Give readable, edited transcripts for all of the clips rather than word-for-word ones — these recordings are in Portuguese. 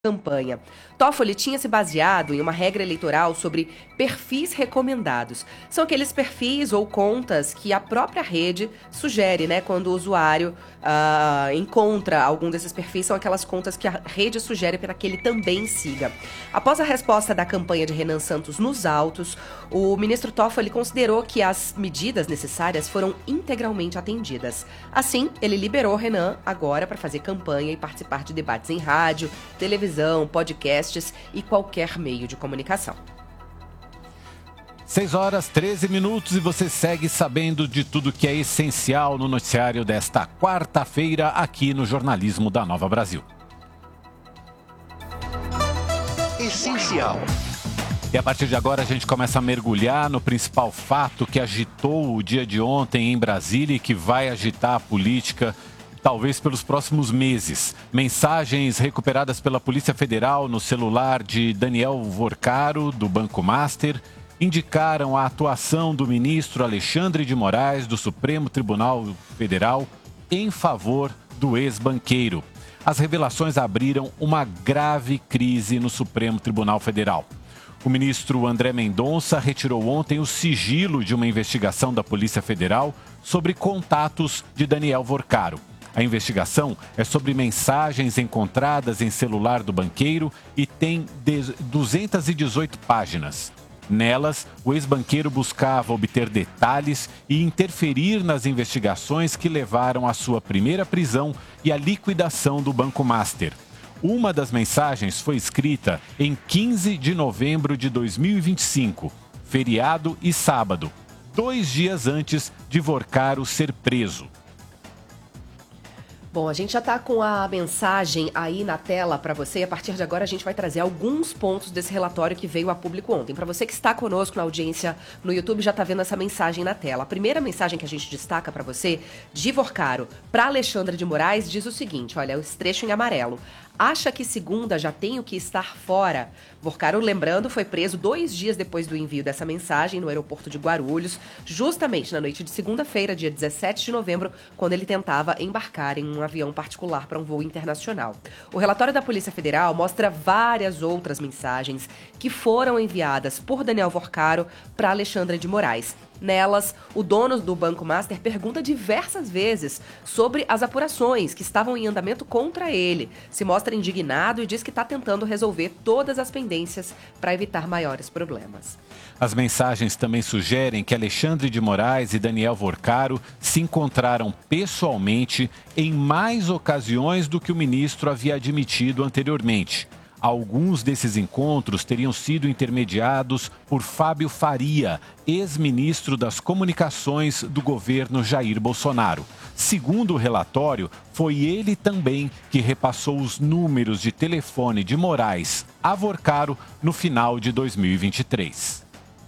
campanha. Toffoli tinha se baseado em uma regra eleitoral sobre perfis recomendados. São aqueles perfis ou contas que a própria rede sugere, né? Quando o usuário encontra algum desses perfis, são aquelas contas que a rede sugere para que ele também siga. Após a resposta da campanha de Renan Santos nos autos, o ministro Toffoli considerou que as medidas necessárias foram integralmente atendidas. Assim, ele liberou Renan agora para fazer campanha e participar de debates em rádio, televisão, podcasts e qualquer meio de comunicação. 6h13 e você segue sabendo de tudo que é essencial no noticiário desta quarta-feira aqui no Jornalismo da Nova Brasil. Essencial. E a partir de agora a gente começa a mergulhar no principal fato que agitou o dia de ontem em Brasília e que vai agitar a política talvez pelos próximos meses. Mensagens recuperadas pela Polícia Federal no celular de Daniel Vorcaro, do Banco Master, indicaram a atuação do ministro Alexandre de Moraes, do Supremo Tribunal Federal, em favor do ex-banqueiro. As revelações abriram uma grave crise no Supremo Tribunal Federal. O ministro André Mendonça retirou ontem o sigilo de uma investigação da Polícia Federal sobre contatos de Daniel Vorcaro. A investigação é sobre mensagens encontradas em celular do banqueiro e tem 218 páginas. Nelas, o ex-banqueiro buscava obter detalhes e interferir nas investigações que levaram à sua primeira prisão e à liquidação do Banco Master. Uma das mensagens foi escrita em 15 de novembro de 2025, feriado e sábado, 2 dias antes de Vorcaro ser preso. Bom, a gente já está com a mensagem aí na tela para você e a partir de agora a gente vai trazer alguns pontos desse relatório que veio a público ontem. Para você que está conosco na audiência no YouTube, já está vendo essa mensagem na tela. A primeira mensagem que a gente destaca para você, de Vorcaro para Alexandre de Moraes, diz o seguinte, olha, o trecho em amarelo. Acha que segunda já tenho que estar fora? Vorcaro, lembrando, foi preso 2 dias depois do envio dessa mensagem no aeroporto de Guarulhos, justamente na noite de segunda-feira, dia 17 de novembro, quando ele tentava embarcar em um avião particular para um voo internacional. O relatório da Polícia Federal mostra várias outras mensagens que foram enviadas por Daniel Vorcaro para Alexandre de Moraes. Nelas, o dono do Banco Master pergunta diversas vezes sobre as apurações que estavam em andamento contra ele. Se mostra indignado e diz que está tentando resolver todas as pendências para evitar maiores problemas. As mensagens também sugerem que Alexandre de Moraes e Daniel Vorcaro se encontraram pessoalmente em mais ocasiões do que o ministro havia admitido anteriormente. Alguns desses encontros teriam sido intermediados por Fábio Faria, ex-ministro das Comunicações do governo Jair Bolsonaro. Segundo o relatório, foi ele também que repassou os números de telefone de Moraes a Vorcaro no final de 2023.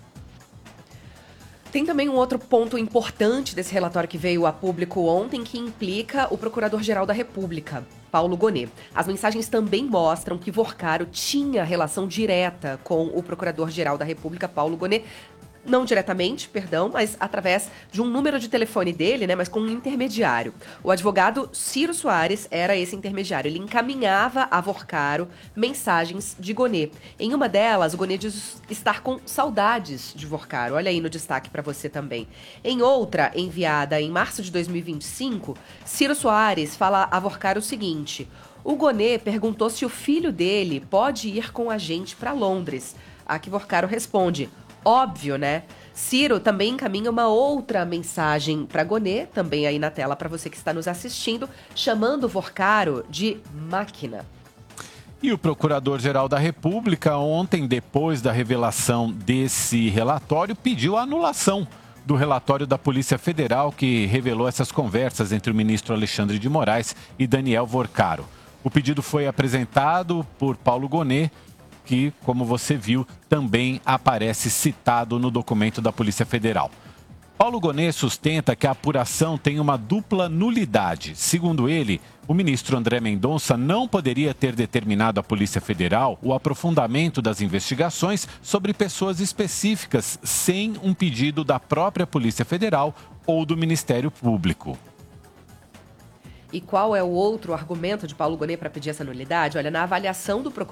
Tem também um outro ponto importante desse relatório que veio a público ontem, que implica o Procurador-Geral da República, Paulo Gonet. As mensagens também mostram que Vorcaro tinha relação direta com o Procurador-Geral da República, Paulo Gonet, não diretamente, perdão, mas através de um número de telefone dele, né, mas com um intermediário. O advogado Ciro Soares era esse intermediário. Ele encaminhava a Vorcaro mensagens de Gonet. Em uma delas, o Gonet diz estar com saudades de Vorcaro. Olha aí no destaque para você também. Em outra, enviada em março de 2025, Ciro Soares fala a Vorcaro o seguinte: o Gonet perguntou se o filho dele pode ir com a gente para Londres. A que Vorcaro responde: óbvio, né? Ciro também encaminha uma outra mensagem para Gonet, também aí na tela para você que está nos assistindo, chamando Vorcaro de máquina. E o Procurador-Geral da República, ontem, depois da revelação desse relatório, pediu a anulação do relatório da Polícia Federal que revelou essas conversas entre o ministro Alexandre de Moraes e Daniel Vorcaro. O pedido foi apresentado por Paulo Gonet, que, como você viu, também aparece citado no documento da Polícia Federal. Paulo Gonet sustenta que a apuração tem uma dupla nulidade. Segundo ele, o ministro André Mendonça não poderia ter determinado à Polícia Federal o aprofundamento das investigações sobre pessoas específicas sem um pedido da própria Polícia Federal ou do Ministério Público. E qual é o outro argumento de Paulo Gonet para pedir essa nulidade? Olha, na avaliação do